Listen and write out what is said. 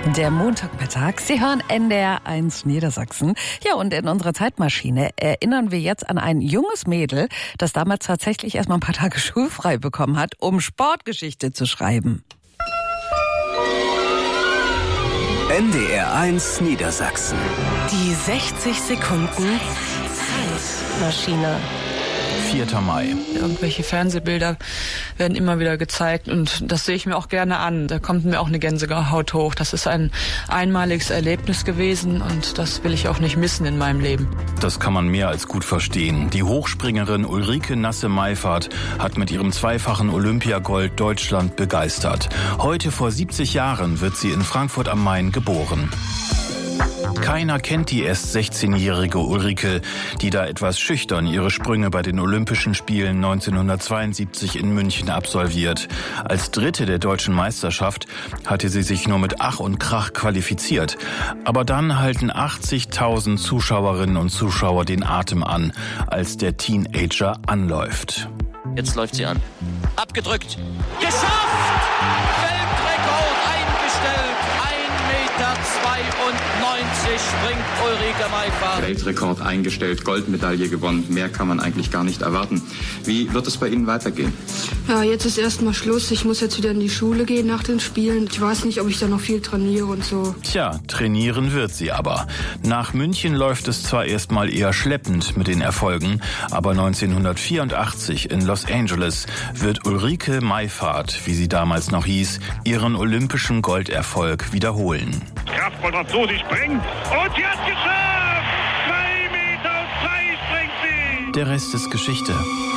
Der Montagmittag. Sie hören NDR 1 Niedersachsen. Ja, und in unserer Zeitmaschine erinnern wir jetzt an ein junges Mädel, das damals tatsächlich erstmal ein paar Tage schulfrei bekommen hat, um Sportgeschichte zu schreiben. NDR 1 Niedersachsen. Die 60 Sekunden Zeitmaschine. 4. Mai. Irgendwelche Fernsehbilder werden immer wieder gezeigt und das sehe ich mir auch gerne an. Da kommt mir auch eine Gänsehaut hoch. Das ist ein einmaliges Erlebnis gewesen und das will ich auch nicht missen in meinem Leben. Das kann man mehr als gut verstehen. Die Hochspringerin Ulrike Nasse-Meifert hat mit ihrem zweifachen Olympiagold Deutschland begeistert. Heute vor 70 Jahren wird sie in Frankfurt am Main geboren. Keiner kennt die erst 16-jährige Ulrike, die da etwas schüchtern ihre Sprünge bei den Olympischen Spielen 1972 in München absolviert. Als Dritte der deutschen Meisterschaft hatte sie sich nur mit Ach und Krach qualifiziert. Aber dann halten 80.000 Zuschauerinnen und Zuschauer den Atem an, als der Teenager anläuft. Jetzt läuft sie an. Abgedrückt. Geschafft! Weltrekord eingestellt. 1,92 Meter springt Ulrike Meifert. Weltrekord eingestellt, Goldmedaille gewonnen. Mehr kann man eigentlich gar nicht erwarten. Wie wird es bei Ihnen weitergehen? Ja, jetzt ist erstmal Schluss. Ich muss jetzt wieder in die Schule gehen nach den Spielen. Ich weiß nicht, ob ich da noch viel trainiere und so. Tja, trainieren wird sie aber. Nach München läuft es zwar erstmal eher schleppend mit den Erfolgen, aber 1984 in Los Angeles wird Ulrike Meifert, wie sie damals noch hieß, ihren olympischen Golderfolg wiederholen. Kraftvoll dazu, sie springt und sie hat geschafft! 2,2 Meter springt sie! Der Rest ist Geschichte.